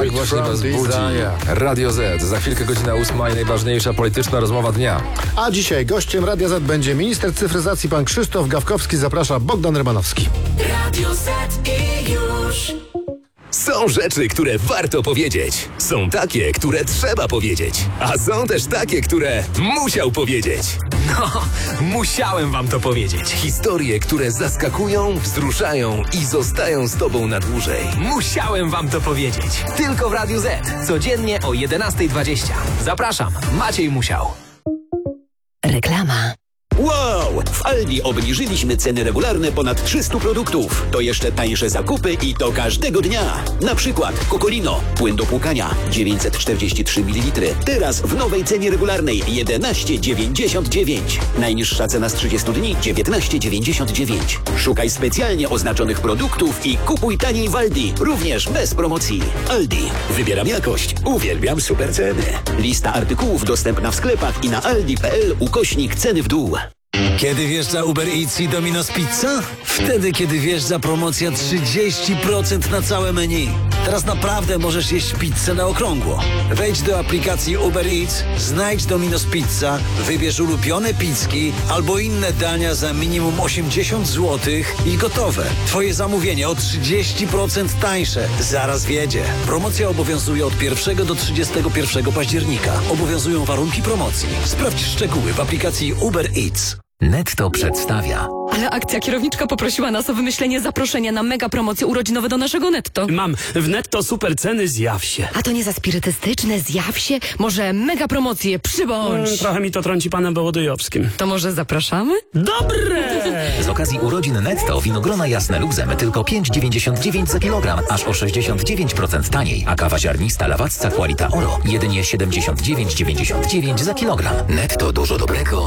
Tak właśnie was budzi Radio Z. Za chwilkę godzina 8 i najważniejsza polityczna rozmowa dnia. A dzisiaj gościem Radia Z będzie minister cyfryzacji pan Krzysztof Gawkowski. Zaprasza Bogdan Rymanowski. Radio Z i już. Są rzeczy, które warto powiedzieć. Są takie, które trzeba powiedzieć. A są też takie, które musiał powiedzieć. No, musiałem wam to powiedzieć. Historie, które zaskakują, wzruszają i zostają z tobą na dłużej. Musiałem wam to powiedzieć. Tylko w Radiu Z. Codziennie o 11:20. Zapraszam, Maciej Musiał. Reklama. Wow! W Aldi obniżyliśmy ceny regularne ponad 300 produktów. To jeszcze tańsze zakupy i to każdego dnia. Na przykład Cocolino, płyn do płukania 943 ml. Teraz w nowej cenie regularnej 11,99. Najniższa cena z 30 dni 19,99. Szukaj specjalnie oznaczonych produktów i kupuj taniej w Aldi. Również bez promocji. Aldi. Wybieram jakość. Uwielbiam super ceny. Lista artykułów dostępna w sklepach i na aldi.pl/ceny w dół. Kiedy wjeżdża Uber Eats i Domino's Pizza? Wtedy, kiedy wjeżdża promocja 30% na całe menu. Teraz naprawdę możesz jeść pizzę na okrągło. Wejdź do aplikacji Uber Eats, znajdź Domino's Pizza, wybierz ulubione pizzki albo inne dania za minimum 80 zł i gotowe. Twoje zamówienie o 30% tańsze. Zaraz wjedzie. Promocja obowiązuje od 1 do 31 października. Obowiązują warunki promocji. Sprawdź szczegóły w aplikacji Uber Eats. Netto przedstawia. Ale akcja kierowniczka poprosiła nas o wymyślenie zaproszenia na mega promocje urodzinowe do naszego Netto. Mam w Netto super ceny, zjaw się. A to nie za spirytystyczne, zjaw się? Może mega promocje, przybądź. Trochę mi to trąci panem Wołodyjowskim. To może zapraszamy? Dobre! Z okazji urodzin Netto winogrona jasne luzem tylko 5,99 za kilogram, aż o 69% taniej, a kawa ziarnista Lawacka Qualita Oro jedynie 79,99 za kilogram. Netto dużo dobrego.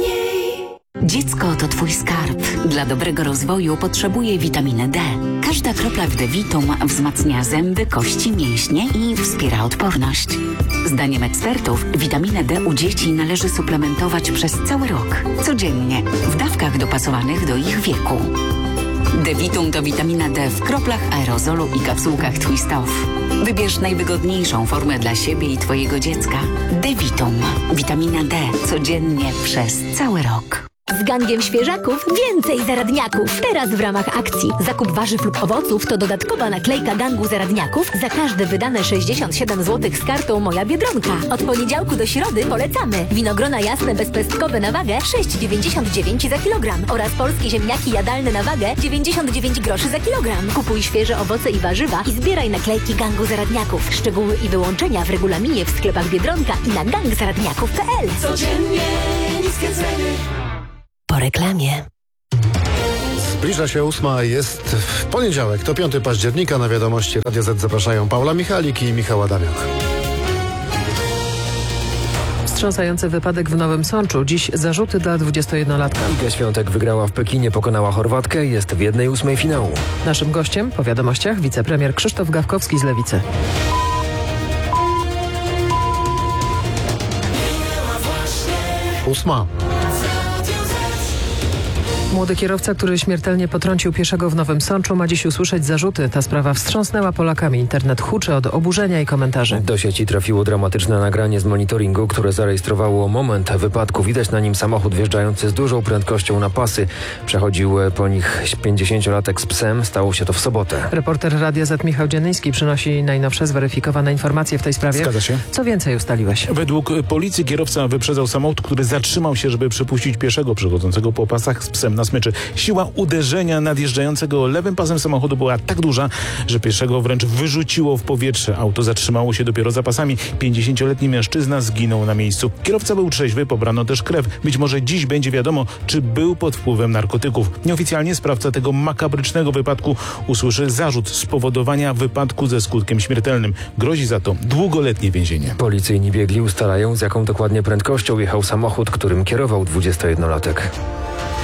Dziecko to twój skarb. Dla dobrego rozwoju potrzebuje witaminy D. Każda kropla w D-Vitum wzmacnia zęby, kości, mięśnie i wspiera odporność. Zdaniem ekspertów witaminę D u dzieci należy suplementować przez cały rok. Codziennie, w dawkach dopasowanych do ich wieku. D-Vitum to witamina D w kroplach, aerozolu i kapsułkach Twist Off. Wybierz najwygodniejszą formę dla siebie i twojego dziecka. D-Vitum. Witamina D. Codziennie przez cały rok. Z gangiem świeżaków więcej zaradniaków. Teraz w ramach akcji zakup warzyw lub owoców to dodatkowa naklejka gangu zaradniaków za każde wydane 67 zł z kartą Moja Biedronka. Od poniedziałku do środy polecamy. Winogrona jasne bezpestkowe na wagę 6,99 za kilogram oraz polskie ziemniaki jadalne na wagę 99 groszy za kilogram. Kupuj świeże owoce i warzywa i zbieraj naklejki gangu zaradniaków. Szczegóły i wyłączenia w regulaminie w sklepach Biedronka i na gangzaradniaków.pl. Codziennie niskie ceny. Po reklamie. Zbliża się 8, jest w poniedziałek, to 5 października. Na wiadomości Radia Z zapraszają Paula Michalik i Michał Adamiak. Wstrząsający wypadek w Nowym Sączu. Dziś zarzuty dla 21-latka. Iga Świątek wygrała w Pekinie, pokonała Chorwatkę, jest w 1/8 finału. Naszym gościem po wiadomościach wicepremier Krzysztof Gawkowski z Lewicy. Ósma. Młody kierowca, który śmiertelnie potrącił pieszego w Nowym Sączu, ma dziś usłyszeć zarzuty. Ta sprawa wstrząsnęła Polakami. Internet huczy od oburzenia i komentarzy. Do sieci trafiło dramatyczne nagranie z monitoringu, które zarejestrowało moment wypadku. Widać na nim samochód wjeżdżający z dużą prędkością na pasy. Przechodził po nich 50-latek z psem. Stało się to w sobotę. Reporter Radia Z Michał Dziennyński przynosi najnowsze zweryfikowane informacje w tej sprawie. Zgadza się. Co więcej ustaliłeś? Według policji kierowca wyprzedzał samochód, który zatrzymał się, żeby przepuścić pieszego przechodzącego po pasach z psem na smyczy. Siła uderzenia nadjeżdżającego lewym pasem samochodu była tak duża, że pieszego wręcz wyrzuciło w powietrze. Auto zatrzymało się dopiero za pasami. 50-letni mężczyzna zginął na miejscu. Kierowca był trzeźwy, pobrano też krew. Być może dziś będzie wiadomo, czy był pod wpływem narkotyków. Nieoficjalnie sprawca tego makabrycznego wypadku usłyszy zarzut spowodowania wypadku ze skutkiem śmiertelnym. Grozi za to długoletnie więzienie. Policyjni biegli ustalają, z jaką dokładnie prędkością jechał samochód, którym kierował 21-latek.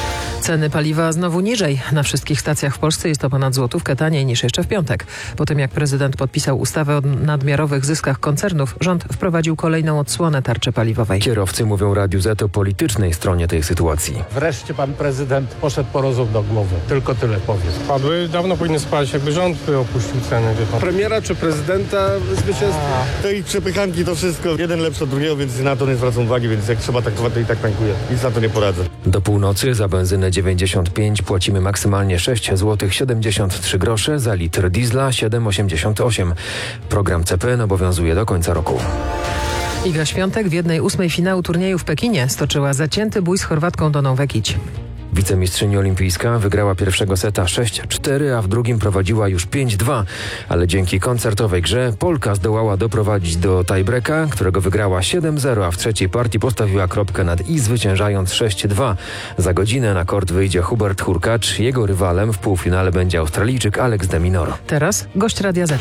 Ceny paliwa znowu niżej. Na wszystkich stacjach w Polsce jest to ponad złotówkę taniej niż jeszcze w piątek. Po tym jak prezydent podpisał ustawę o nadmiarowych zyskach koncernów, rząd wprowadził kolejną odsłonę tarczy paliwowej. Kierowcy mówią Radiu Z o politycznej stronie tej sytuacji. Wreszcie pan prezydent poszedł po rozum do głowy. Tylko tyle powiem. Padły, dawno powinny spać, jakby rząd opuścił ceny. Premiera czy prezydenta zwycięstwa? Te ich przepychanki to wszystko, jeden lepszy od drugiego, więc na to nie zwracam uwagi, więc jak trzeba taktować, to i tak tankuje. Nic na to nie poradzę. Do północy za benzynę 95 płacimy maksymalnie 6 zł 73 grosze, za litr diesla 7,88. Program CPN obowiązuje do końca roku. Iga Świątek w 1/8 finału turnieju w Pekinie stoczyła zacięty bój z Chorwatką Doną Vekić. Wicemistrzyni olimpijska wygrała pierwszego seta 6-4, a w drugim prowadziła już 5-2. Ale dzięki koncertowej grze Polka zdołała doprowadzić do tiebreaka, którego wygrała 7-0, a w trzeciej partii postawiła kropkę nad i zwyciężając 6-2. Za godzinę na kort wyjdzie Hubert Hurkacz. Jego rywalem w półfinale będzie Australijczyk Alex de Minaur. Teraz gość Radia Z.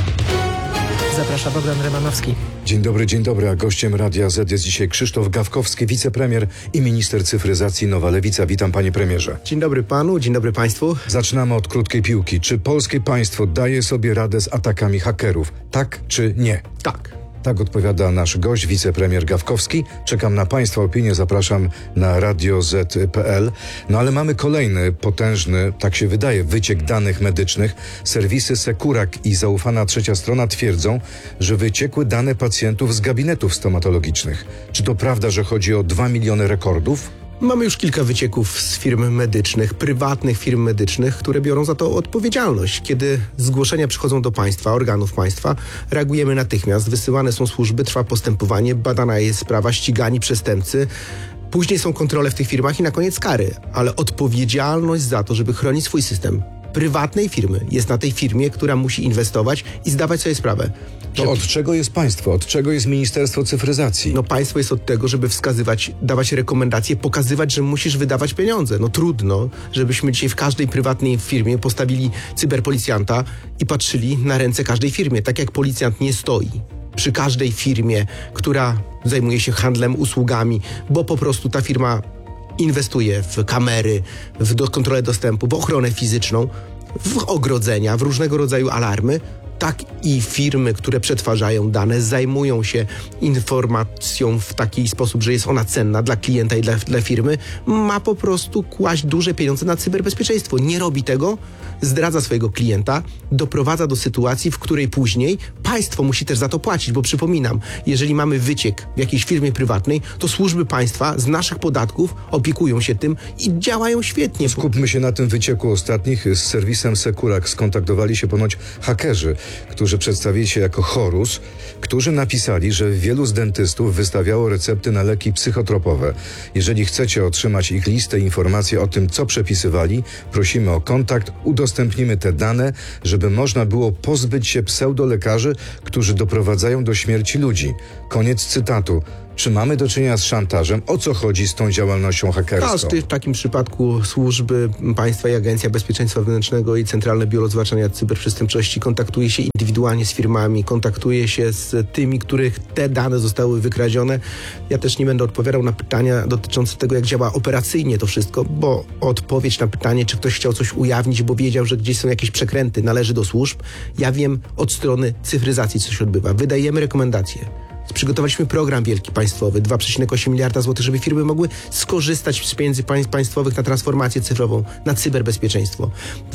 Zaprasza Bogdan Rymanowski. Dzień dobry, a gościem Radia Z jest dzisiaj Krzysztof Gawkowski, wicepremier i minister cyfryzacji Nowa Lewica. Witam panie premierze. Dzień dobry panu, dzień dobry państwu. Zaczynamy od krótkiej piłki. Czy polskie państwo daje sobie radę z atakami hakerów? Tak czy nie? Tak. Tak odpowiada nasz gość, wicepremier Gawkowski. Czekam na państwa opinię, zapraszam na radioz.pl. No ale mamy kolejny potężny, tak się wydaje, wyciek danych medycznych. Serwisy Sekurak i zaufana Trzecia Strona twierdzą, że wyciekły dane pacjentów z gabinetów stomatologicznych. Czy to prawda, że chodzi o 2 miliony rekordów? Mamy już kilka wycieków z firm medycznych, prywatnych firm medycznych, które biorą za to odpowiedzialność. Kiedy zgłoszenia przychodzą do państwa, organów państwa, reagujemy natychmiast, wysyłane są służby, trwa postępowanie, badana jest sprawa, ścigani przestępcy. Później są kontrole w tych firmach i na koniec kary. Ale odpowiedzialność za to, żeby chronić swój system prywatnej firmy jest na tej firmie, która musi inwestować i zdawać sobie sprawę. To od czego jest państwo? Od czego jest Ministerstwo Cyfryzacji? No państwo jest od tego, żeby wskazywać, dawać rekomendacje, pokazywać, że musisz wydawać pieniądze. No trudno, żebyśmy dzisiaj w każdej prywatnej firmie postawili cyberpolicjanta i patrzyli na ręce każdej firmie. Tak jak policjant nie stoi przy każdej firmie, która zajmuje się handlem, usługami, bo po prostu ta firma inwestuje w kamery, w kontrolę dostępu, w ochronę fizyczną, w ogrodzenia, w różnego rodzaju alarmy. Tak i firmy, które przetwarzają dane, zajmują się informacją w taki sposób, że jest ona cenna dla klienta i dla firmy, ma po prostu kłaść duże pieniądze na cyberbezpieczeństwo. Nie robi tego, zdradza swojego klienta, doprowadza do sytuacji, w której później państwo musi też za to płacić, bo przypominam, jeżeli mamy wyciek w jakiejś firmie prywatnej, to służby państwa z naszych podatków opiekują się tym i działają świetnie. Skupmy się na tym wycieku ostatnich. Z serwisem Sekurak skontaktowali się ponoć hakerzy, którzy przedstawili się jako Horus, którzy napisali, że wielu z dentystów wystawiało recepty na leki psychotropowe. Jeżeli chcecie otrzymać ich listę i informacje o tym, co przepisywali, prosimy o kontakt, udostępnimy te dane, żeby można było pozbyć się pseudolekarzy, którzy doprowadzają do śmierci ludzi. Koniec cytatu. Czy mamy do czynienia z szantażem? O co chodzi z tą działalnością hakerską? W takim przypadku służby państwa i Agencja Bezpieczeństwa Wewnętrznego i Centralne Biuro Zwalczania Cyberprzestępczości kontaktuje się indywidualnie z firmami, kontaktuje się z tymi, których te dane zostały wykradzione. Ja też nie będę odpowiadał na pytania dotyczące tego, jak działa operacyjnie to wszystko, bo odpowiedź na pytanie, czy ktoś chciał coś ujawnić, bo wiedział, że gdzieś są jakieś przekręty, należy do służb. Ja wiem od strony cyfryzacji, co się odbywa. Wydajemy rekomendacje. Przygotowaliśmy program wielki państwowy, 2,8 miliarda złotych, żeby firmy mogły skorzystać z pieniędzy państwowych na transformację cyfrową, na cyberbezpieczeństwo.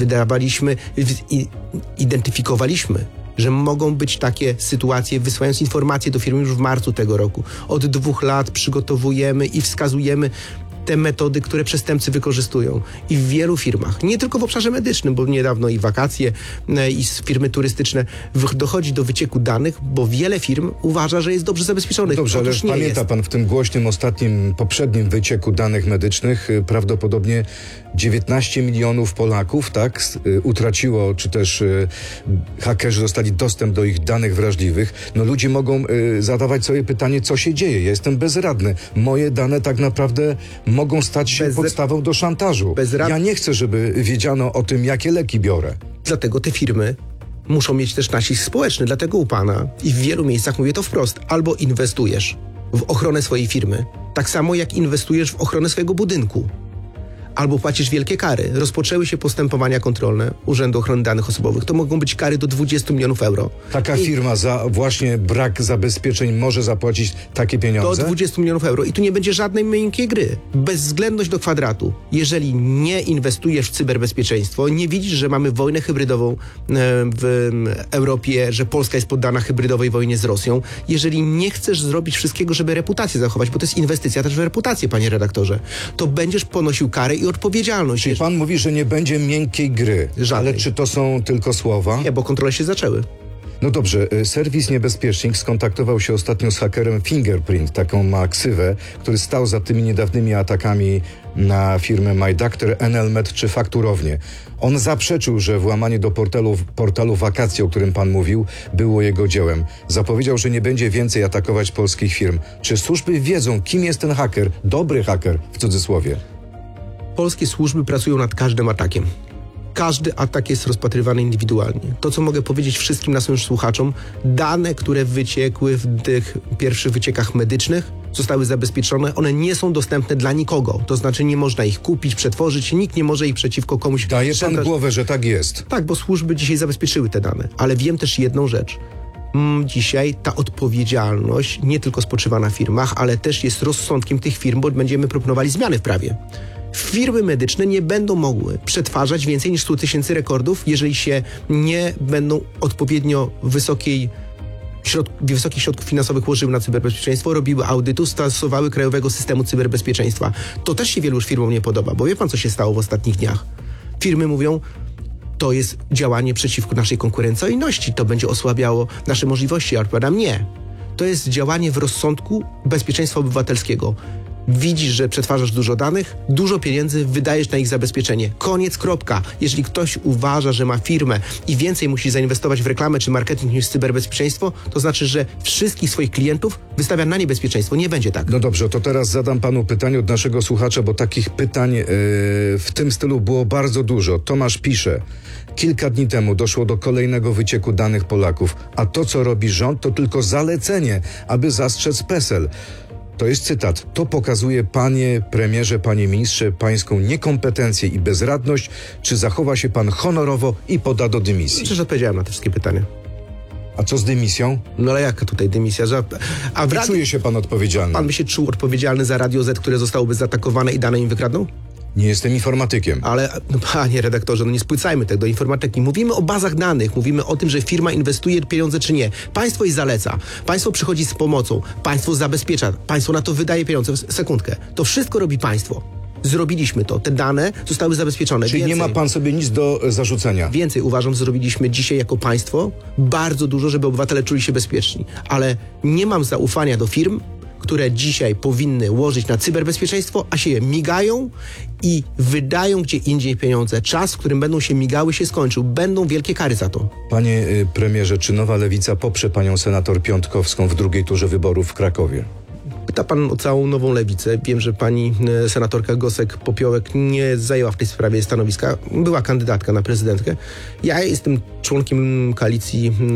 Identyfikowaliśmy, że mogą być takie sytuacje, wysyłając informacje do firmy już w marcu tego roku. Od 2 lat przygotowujemy i wskazujemy te metody, które przestępcy wykorzystują. I w wielu firmach, nie tylko w obszarze medycznym, bo niedawno i wakacje, i firmy turystyczne, dochodzi do wycieku danych, bo wiele firm uważa, że jest dobrze zabezpieczonych. Dobrze, ale pamięta pan w tym głośnym, poprzednim wycieku danych medycznych prawdopodobnie 19 milionów Polaków, tak, utraciło, czy też hakerzy dostali dostęp do ich danych wrażliwych. No ludzie mogą zadawać sobie pytanie, co się dzieje. Ja jestem bezradny. Moje dane tak naprawdę mogą stać się podstawą do szantażu. Ja nie chcę, żeby wiedziano o tym, jakie leki biorę. Dlatego te firmy muszą mieć też nacisk społeczny. Dlatego u pana i w wielu miejscach mówię to wprost. Albo inwestujesz w ochronę swojej firmy, tak samo jak inwestujesz w ochronę swojego budynku. albo płacisz wielkie kary. Rozpoczęły się postępowania kontrolne Urzędu Ochrony Danych Osobowych. To mogą być kary do 20 milionów euro. Taka firma za właśnie brak zabezpieczeń może zapłacić takie pieniądze? Do 20 milionów euro. I tu nie będzie żadnej miękkiej gry. Bezwzględność do kwadratu. Jeżeli nie inwestujesz w cyberbezpieczeństwo, nie widzisz, że mamy wojnę hybrydową w Europie, że Polska jest poddana hybrydowej wojnie z Rosją, jeżeli nie chcesz zrobić wszystkiego, żeby reputację zachować, bo to jest inwestycja też w reputację, panie redaktorze, to będziesz ponosił karę i odpowiedzialność. Czyli pan mówi, że nie będzie miękkiej gry. Żadnej. Ale czy to są tylko słowa? Nie, bo kontrole się zaczęły. No dobrze, serwis Niebezpiecznik skontaktował się ostatnio z hakerem Fingerprint, taką ma ksywę, który stał za tymi niedawnymi atakami na firmy MyDoctor, Enelmet czy fakturownię. On zaprzeczył, że włamanie do portalu Wakacje, o którym pan mówił, było jego dziełem. Zapowiedział, że nie będzie więcej atakować polskich firm. Czy służby wiedzą, kim jest ten haker? Dobry haker, w cudzysłowie. Polskie służby pracują nad każdym atakiem. Każdy atak jest rozpatrywany indywidualnie. To, co mogę powiedzieć wszystkim naszym słuchaczom, dane, które wyciekły w tych pierwszych wyciekach medycznych, zostały zabezpieczone. One nie są dostępne dla nikogo. To znaczy nie można ich kupić, przetworzyć. Nikt nie może ich przeciwko komuś... Daje pan głowę, że tak jest. Tak, bo służby dzisiaj zabezpieczyły te dane. Ale wiem też jedną rzecz. Dzisiaj ta odpowiedzialność nie tylko spoczywa na firmach, ale też jest rozsądkiem tych firm, bo będziemy proponowali zmiany w prawie. Firmy medyczne nie będą mogły przetwarzać więcej niż 100 000 rekordów, jeżeli się nie będą odpowiednio wysokich środków finansowych łożyły na cyberbezpieczeństwo, robiły audytu, stosowały krajowego systemu cyberbezpieczeństwa. To też się wielu już firmom nie podoba, bo wie pan, co się stało w ostatnich dniach. Firmy mówią, to jest działanie przeciwko naszej konkurencyjności, to będzie osłabiało nasze możliwości. Ja odpowiadam, nie. To jest działanie w rozsądku bezpieczeństwa obywatelskiego. Widzisz, że przetwarzasz dużo danych, dużo pieniędzy wydajesz na ich zabezpieczenie. Koniec, kropka. Jeżeli ktoś uważa, że ma firmę i więcej musi zainwestować w reklamę czy marketing niż w cyberbezpieczeństwo, to znaczy, że wszystkich swoich klientów wystawia na niebezpieczeństwo. Nie będzie tak. No dobrze, to teraz zadam panu pytanie od naszego słuchacza, bo takich pytań w tym stylu było bardzo dużo. Tomasz pisze: kilka dni temu doszło do kolejnego wycieku danych Polaków, a to, co robi rząd, to tylko zalecenie, aby zastrzec PESEL. To jest cytat. To pokazuje, panie premierze, panie ministrze, pańską niekompetencję i bezradność. Czy zachowa się pan honorowo i poda do dymisji? Przecież odpowiedziałem na te wszystkie pytania. A co z dymisją? No ale jaka tutaj dymisja? Czuje się pan odpowiedzialny? Pan by się czuł odpowiedzialny za Radio Z, które zostałoby zaatakowane i dane im wykradną? Nie jestem informatykiem. Ale, no panie redaktorze, no nie spłycajmy tego do informatyki. Mówimy o bazach danych, mówimy o tym, że firma inwestuje pieniądze czy nie. Państwo jej zaleca, państwo przychodzi z pomocą, państwo zabezpiecza, państwo na to wydaje pieniądze. Sekundkę. To wszystko robi państwo. Zrobiliśmy to. Te dane zostały zabezpieczone. Czyli nie ma pan sobie nic do zarzucenia? Więcej uważam, że zrobiliśmy dzisiaj jako państwo bardzo dużo, żeby obywatele czuli się bezpieczni. Ale nie mam zaufania do firm, które dzisiaj powinny łożyć na cyberbezpieczeństwo, a się je migają i wydają gdzie indziej pieniądze. Czas, w którym będą się migały, się skończył. Będą wielkie kary za to. Panie premierze, czy Nowa Lewica poprze panią senator Piątkowską w drugiej turze wyborów w Krakowie? Pyta pan o całą Nową Lewicę. Wiem, że pani senatorka Gosek-Popiołek nie zajęła w tej sprawie stanowiska. Była kandydatka na prezydentkę. Ja jestem członkiem koalicji